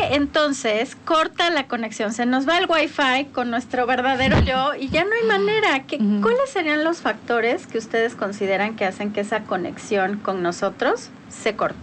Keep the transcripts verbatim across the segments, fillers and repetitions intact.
entonces corta la conexión, se nos va el wifi con nuestro verdadero yo y ya no hay manera. ¿Qué, uh-huh. ¿Cuáles serían los factores que ustedes consideran que hacen que esa conexión con nosotros se corte?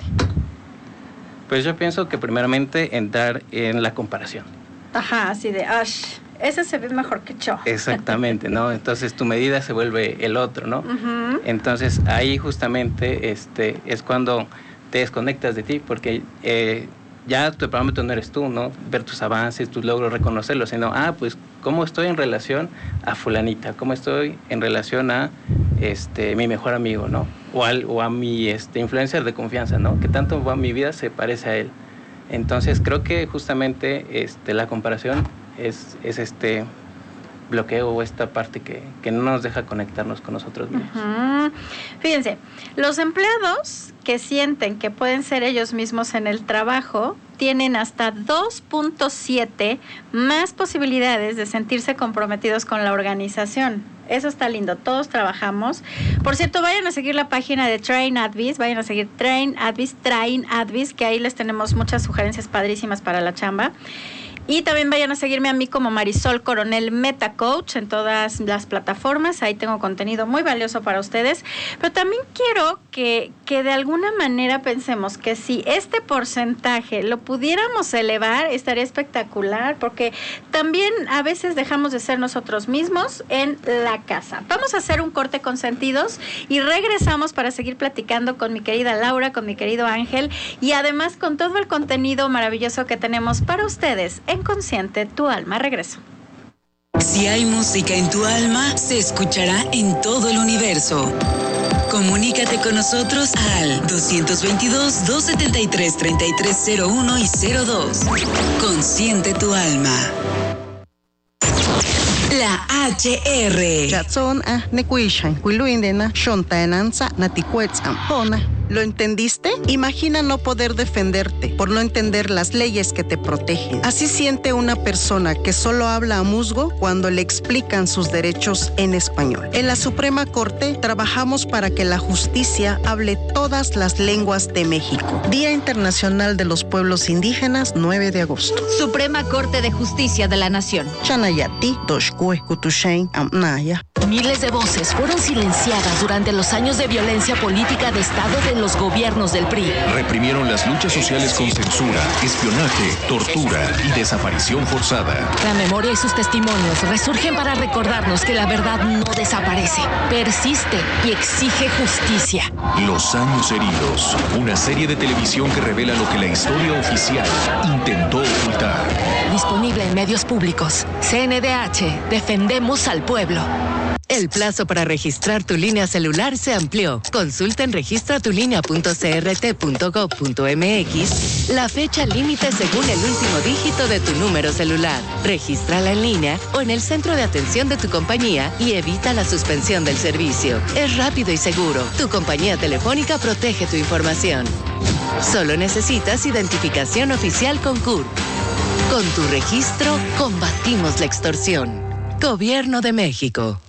Pues yo pienso que primeramente entrar en la comparación. Ajá, así de, ash, ese se ve mejor que yo. Exactamente, ¿no? Entonces tu medida se vuelve el otro, ¿no? Uh-huh. Entonces ahí justamente este, es cuando te desconectas de ti, porque eh, ya tu parámetro no eres tú, ¿no? Ver tus avances, tus logros, reconocerlos, sino, ah, pues, ¿cómo estoy en relación a fulanita? ¿Cómo estoy en relación a este, mi mejor amigo, ¿no? O, al, o a mi este, influencer de confianza, ¿no? Que tanto va, mi vida se parece a él. Entonces, creo que justamente este, la comparación es, es este bloqueo o esta parte que, que no nos deja conectarnos con nosotros mismos. Uh-huh. Fíjense, los empleados que sienten que pueden ser ellos mismos en el trabajo tienen hasta dos punto siete más posibilidades de sentirse comprometidos con la organización. Eso está lindo, todos trabajamos. Por cierto, vayan a seguir la página de Train Advis, vayan a seguir Train Advis, Train Advis, que ahí les tenemos muchas sugerencias padrísimas para la chamba. Y también vayan a seguirme a mí como Marisol Coronel Meta Coach en todas las plataformas. Ahí tengo contenido muy valioso para ustedes. Pero también quiero que, que de alguna manera pensemos que si este porcentaje lo pudiéramos elevar, estaría espectacular, porque también a veces dejamos de ser nosotros mismos en la casa. Vamos a hacer un corte con sentidos y regresamos para seguir platicando con mi querida Laura, con mi querido Ángel y además con todo el contenido maravilloso que tenemos para ustedes en Consciente tu Alma. Regreso. Si hay música en tu alma, se escuchará en todo el universo. Comunícate con nosotros al dos veintidós, dos setenta y tres, treinta y tres cero uno y cero dos. Consciente tu alma. La H R. Chatson a nekuishan, kuiluindena, shontaenanza, natikuetzam, pona. ¿Lo entendiste? Imagina no poder defenderte por no entender las leyes que te protegen. Así siente una persona que solo habla a musgo cuando le explican sus derechos en español. En la Suprema Corte trabajamos para que la justicia hable todas las lenguas de México. Día Internacional de los Pueblos Indígenas, nueve de agosto. Suprema Corte de Justicia de la Nación. Chanayati, Toshkue, Kutushain, Amnaya. Miles de voces fueron silenciadas durante los años de violencia política de Estado de los gobiernos del P R I. Reprimieron las luchas sociales con censura, espionaje, tortura y desaparición forzada. La memoria y sus testimonios resurgen para recordarnos que la verdad no desaparece, persiste y exige justicia. Los años heridos, una serie de televisión que revela lo que la historia oficial intentó ocultar. Disponible en medios públicos. C N D H, defendemos al pueblo. El plazo para registrar tu línea celular se amplió. Consulta en registra tu línea punto c r t punto gov punto m x la fecha límite según el último dígito de tu número celular. Regístrala en línea o en el centro de atención de tu compañía y evita la suspensión del servicio. Es rápido y seguro. Tu compañía telefónica protege tu información. Solo necesitas identificación oficial con C U R. Con tu registro, combatimos la extorsión. Gobierno de México.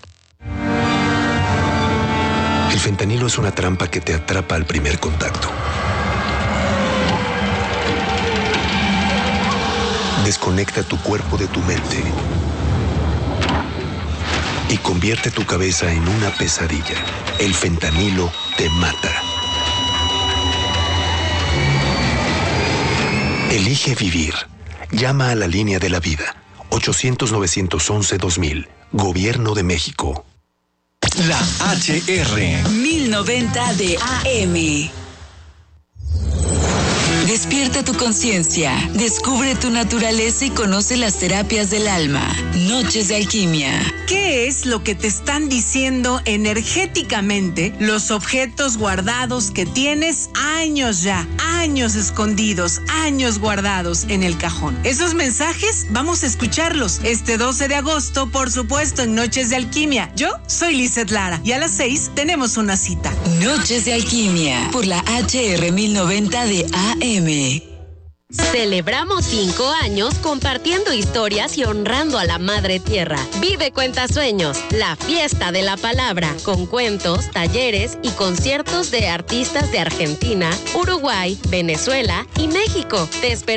El fentanilo es una trampa que te atrapa al primer contacto. Desconecta tu cuerpo de tu mente y convierte tu cabeza en una pesadilla. El fentanilo te mata. Elige vivir. Llama a la línea de la vida. ochocientos, novecientos once, dos mil. Gobierno de México. La H R. mil noventa de A M. Despierta tu conciencia, descubre tu naturaleza y conoce las terapias del alma. Noches de alquimia. ¿Qué es lo que te están diciendo energéticamente los objetos guardados que tienes años ya, años escondidos, años guardados en el cajón? Esos mensajes vamos a escucharlos este doce de agosto, por supuesto, en Noches de Alquimia. Yo soy Lizeth Lara y a las seis tenemos una cita. Noches de Alquimia por la H R mil noventa de A M. Celebramos cinco años compartiendo historias y honrando a la Madre Tierra. Vive Cuentasueños, la fiesta de la palabra, con cuentos, talleres y conciertos de artistas de Argentina, Uruguay, Venezuela y México. Te esperamos.